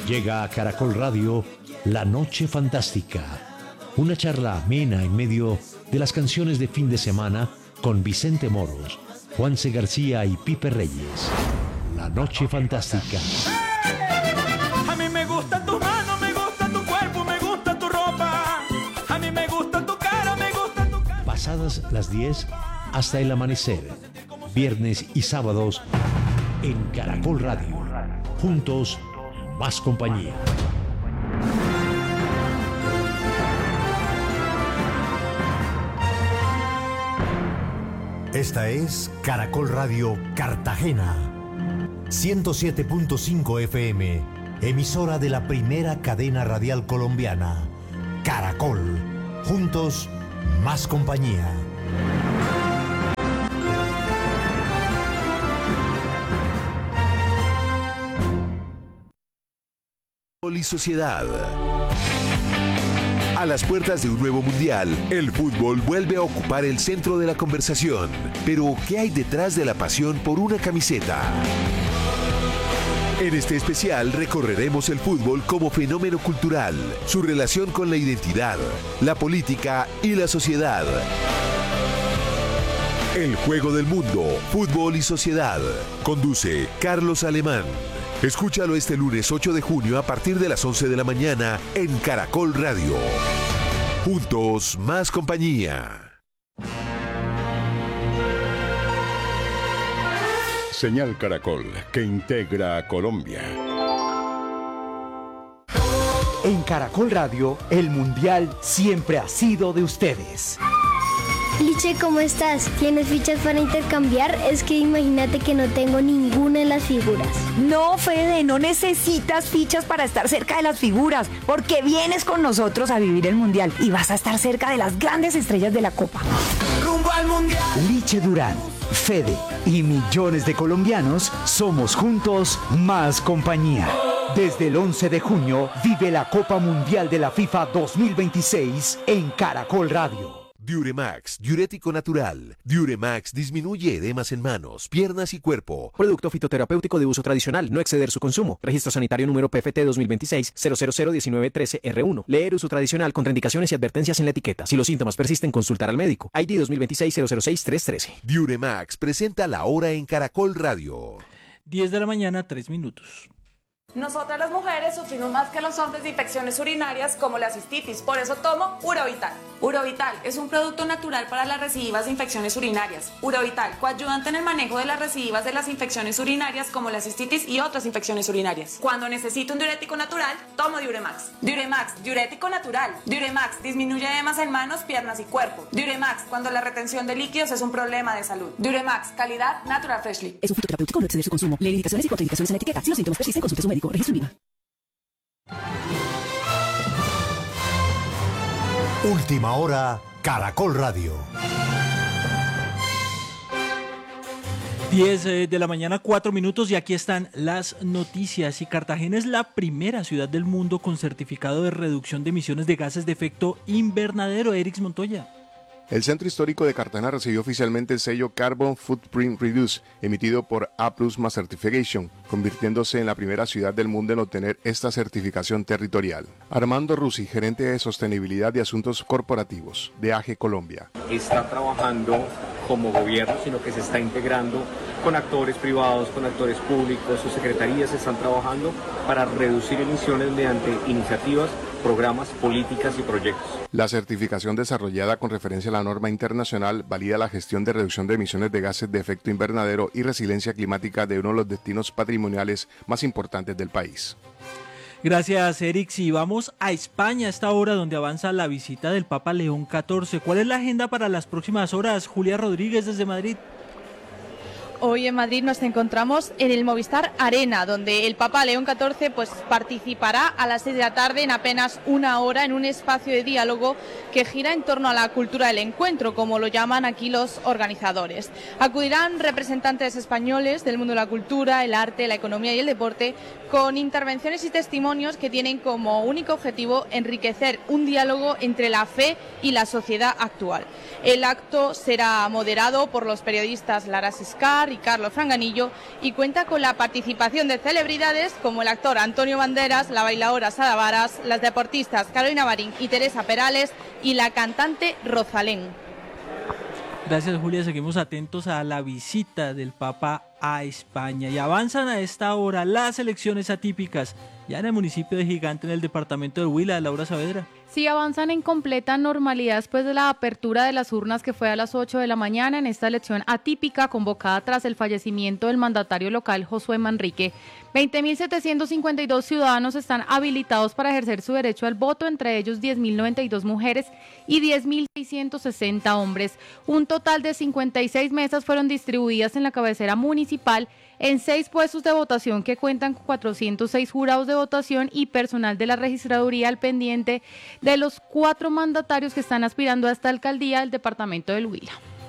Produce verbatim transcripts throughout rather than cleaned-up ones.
Llega a Caracol Radio La Noche Fantástica, una charla amena en medio de las canciones de fin de semana con Vicente Moros, Juanse García y Pipe Reyes. La Noche Fantástica. A mí me gusta tu mano, me gusta tu cuerpo, me gusta tu ropa. A mí me gusta tu cara, me gusta tu cara. Pasadas las diez hasta el amanecer, viernes y sábados en Caracol Radio. Juntos, más compañía. Esta es Caracol Radio Cartagena, ciento siete punto cinco F M, emisora de la primera cadena radial colombiana. Caracol, juntos, más compañía. Y sociedad. A las puertas de un nuevo mundial, el fútbol vuelve a ocupar el centro de la conversación. Pero, ¿qué hay detrás de la pasión por una camiseta? En este especial recorreremos el fútbol como fenómeno cultural, su relación con la identidad, la política y la sociedad. El juego del mundo, fútbol y sociedad. Conduce Carlos Alemán. Escúchalo este lunes ocho de junio a partir de las once de la mañana en Caracol Radio. Juntos, más compañía. Señal Caracol, que integra a Colombia. En Caracol Radio, el Mundial siempre ha sido de ustedes. Liche, ¿cómo estás? ¿Tienes fichas para intercambiar? Es que imagínate que no tengo ninguna de las figuras. No, Fede, no necesitas fichas para estar cerca de las figuras, porque vienes con nosotros a vivir el Mundial y vas a estar cerca de las grandes estrellas de la Copa. ¡Rumbo al Mundial! Liche Durán, Fede y millones de colombianos somos juntos más compañía. Desde el once de junio vive la Copa Mundial de la FIFA dos mil veintiséis en Caracol Radio. Diuremax, diurético natural. Diuremax disminuye edemas en manos, piernas y cuerpo. Producto fitoterapéutico de uso tradicional, no exceder su consumo. Registro sanitario número P F T dos mil veintiséis cero cero cero diecinueve trece R uno. Leer uso tradicional, contraindicaciones y advertencias en la etiqueta. Si los síntomas persisten, consultar al médico. I D dos mil veintiséis cero cero seis tres trece. Diuremax presenta la hora en Caracol Radio. diez de la mañana, tres minutos. Nosotras las mujeres sufrimos más que los hombres de infecciones urinarias como la cistitis, por eso tomo Urovital. Urovital es un producto natural para las recidivas de infecciones urinarias. Urovital, coayudante en el manejo de las recidivas de las infecciones urinarias como la cistitis y otras infecciones urinarias. Cuando necesito un diurético natural, tomo Diuremax. Diuremax, diurético natural. Diuremax disminuye edemas en manos, piernas y cuerpo. Diuremax, cuando la retención de líquidos es un problema de salud. Diuremax, calidad Natural Freshly. Es un fitoterapéutico, no exceder su consumo. Leer indicaciones y contraindicaciones en la etiqueta. Si los síntomas persisten, consulte a su médico. Registro INVIMA. Última hora, Caracol Radio. diez de la mañana, cuatro minutos, y aquí están las noticias. Y Cartagena es la primera ciudad del mundo con certificado de reducción de emisiones de gases de efecto invernadero. Erix Montoya. El Centro Histórico de Cartagena recibió oficialmente el sello Carbon Footprint Reduce, emitido por A plus más Certification, convirtiéndose en la primera ciudad del mundo en obtener esta certificación territorial. Armando Rusi, gerente de Sostenibilidad y Asuntos Corporativos de A G Colombia. Está trabajando como gobierno, sino que se está integrando con actores privados, con actores públicos, sus secretarías están trabajando para reducir emisiones mediante iniciativas, programas, políticas y proyectos. La certificación desarrollada con referencia a la norma internacional valida la gestión de reducción de emisiones de gases de efecto invernadero y resiliencia climática de uno de los destinos patrimoniales más importantes del país. Gracias, Erix. Y vamos a España a esta hora, donde avanza la visita del Papa León catorce. ¿Cuál es la agenda para las próximas horas? Julia Rodríguez desde Madrid. Hoy en Madrid nos encontramos en el Movistar Arena, donde el Papa León catorce pues, participará a las seis de la tarde en apenas una hora en un espacio de diálogo que gira en torno a la cultura del encuentro, como lo llaman aquí los organizadores. Acudirán representantes españoles del mundo de la cultura, el arte, la economía y el deporte, con intervenciones y testimonios que tienen como único objetivo enriquecer un diálogo entre la fe y la sociedad actual. El acto será moderado por los periodistas Lara Siscar y Carlos Franganillo y cuenta con la participación de celebridades como el actor Antonio Banderas, la bailadora Sara Varas, las deportistas Carolina Marín y Teresa Perales y la cantante Rosalén. Gracias, Julia. Seguimos atentos a la visita del Papa a España y avanzan a esta hora las elecciones atípicas ya en el municipio de Gigante, en el departamento de Huila. Laura Saavedra. Sí, avanzan en completa normalidad después de la apertura de las urnas que fue a las ocho de la mañana en esta elección atípica convocada tras el fallecimiento del mandatario local Josué Manrique. veinte mil setecientos cincuenta y dos ciudadanos están habilitados para ejercer su derecho al voto, entre ellos diez mil noventa y dos mujeres y diez mil seiscientos sesenta hombres. Un total de cincuenta y seis mesas fueron distribuidas en la cabecera municipal en seis puestos de votación que cuentan con cuatrocientos seis jurados de votación y personal de la registraduría al pendiente de los cuatro mandatarios que están aspirando a esta alcaldía del departamento del Huila.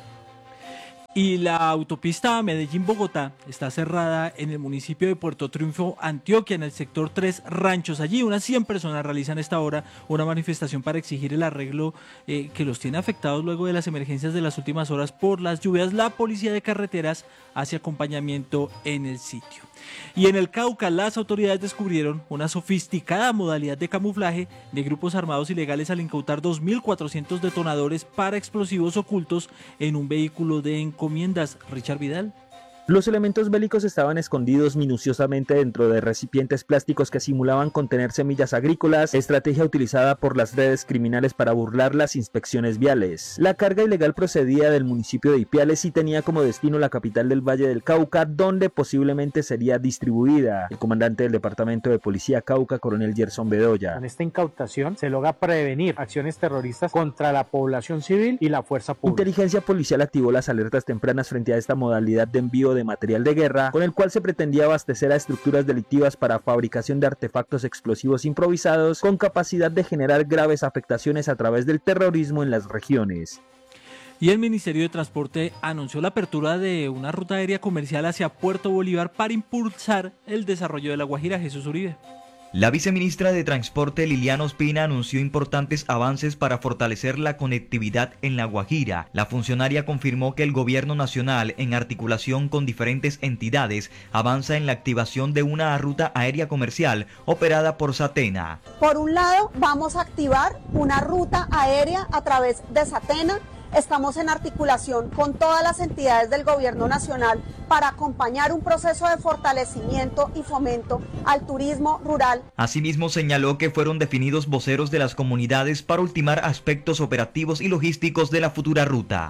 Y la autopista Medellín-Bogotá está cerrada en el municipio de Puerto Triunfo, Antioquia, en el sector tres Ranchos. Allí unas cien personas realizan a esta hora una manifestación para exigir el arreglo eh, que los tiene afectados luego de las emergencias de las últimas horas por las lluvias. La policía de carreteras hace acompañamiento en el sitio. Y en el Cauca, las autoridades descubrieron una sofisticada modalidad de camuflaje de grupos armados ilegales al incautar dos mil cuatrocientos detonadores para explosivos ocultos en un vehículo de encomiendas. Richard Vidal. Los elementos bélicos estaban escondidos minuciosamente dentro de recipientes plásticos que simulaban contener semillas agrícolas, estrategia utilizada por las redes criminales para burlar las inspecciones viales. La carga ilegal procedía del municipio de Ipiales y tenía como destino la capital del Valle del Cauca, donde posiblemente sería distribuida. El comandante del Departamento de Policía Cauca, coronel Gerson Bedoya. Con esta incautación se logra prevenir acciones terroristas contra la población civil y la fuerza pública. Inteligencia policial activó las alertas tempranas frente a esta modalidad de envío de material de guerra, con el cual se pretendía abastecer a estructuras delictivas para fabricación de artefactos explosivos improvisados con capacidad de generar graves afectaciones a través del terrorismo en las regiones. Y el Ministerio de Transporte anunció la apertura de una ruta aérea comercial hacia Puerto Bolívar para impulsar el desarrollo de La Guajira. Jesús Uribe. La viceministra de Transporte Liliana Ospina anunció importantes avances para fortalecer la conectividad en La Guajira. La funcionaria confirmó que el gobierno nacional, en articulación con diferentes entidades, avanza en la activación de una ruta aérea comercial operada por Satena. Por un lado, vamos a activar una ruta aérea a través de Satena. Estamos en articulación con todas las entidades del gobierno nacional para acompañar un proceso de fortalecimiento y fomento al turismo rural. Asimismo, señaló que fueron definidos voceros de las comunidades para ultimar aspectos operativos y logísticos de la futura ruta.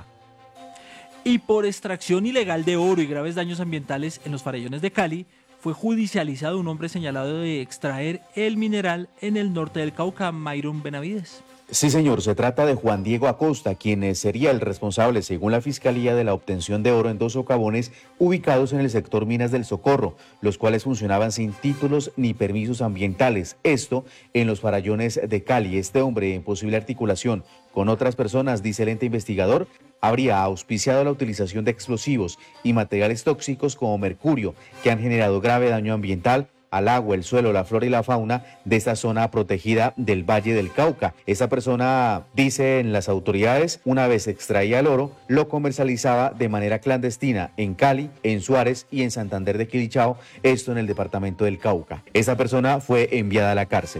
Y por extracción ilegal de oro y graves daños ambientales en los farellones de Cali, fue judicializado un hombre señalado de extraer el mineral en el norte del Cauca. Mayron Benavides. Sí, señor, se trata de Juan Diego Acosta, quien sería el responsable, según la Fiscalía, de la obtención de oro en dos socavones ubicados en el sector Minas del Socorro, los cuales funcionaban sin títulos ni permisos ambientales. Esto en los farallones de Cali. Este hombre, en posible articulación con otras personas, dice el ente investigador, habría auspiciado la utilización de explosivos y materiales tóxicos como mercurio, que han generado grave daño ambiental al agua, el suelo, la flora y la fauna de esta zona protegida del Valle del Cauca. Esa persona, dicen las autoridades, una vez extraía el oro, lo comercializaba de manera clandestina en Cali, en Suárez y en Santander de Quilichao, esto en el departamento del Cauca. Esa persona fue enviada a la cárcel.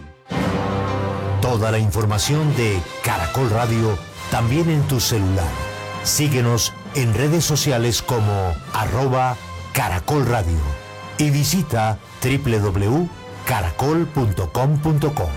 Toda la información de Caracol Radio también en tu celular. Síguenos en redes sociales como arroba Caracol Radio y visita doble u doble u doble u punto caracol punto com punto co.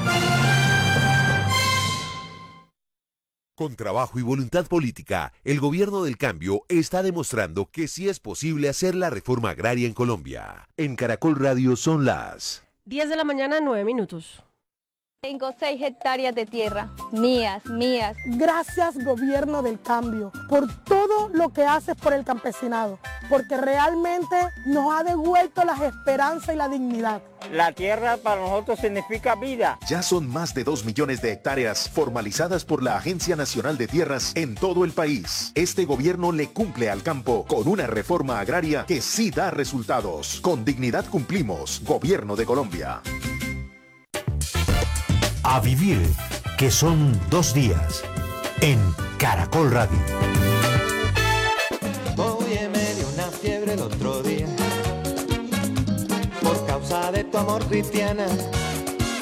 Con trabajo y voluntad política, el gobierno del cambio está demostrando que sí es posible hacer la reforma agraria en Colombia. En Caracol Radio son las diez de la mañana, nueve minutos. Tengo seis hectáreas de tierra, mías, mías. Gracias, Gobierno del Cambio, por todo lo que haces por el campesinado, porque realmente nos ha devuelto las esperanzas y la dignidad. La tierra para nosotros significa vida. Ya son más de dos millones de hectáreas formalizadas por la Agencia Nacional de Tierras en todo el país. Este gobierno le cumple al campo con una reforma agraria que sí da resultados. Con dignidad cumplimos, Gobierno de Colombia. A vivir, que son dos días, en Caracol Radio. Oye, me dio una fiebre el otro día, por causa de tu amor, Cristiana.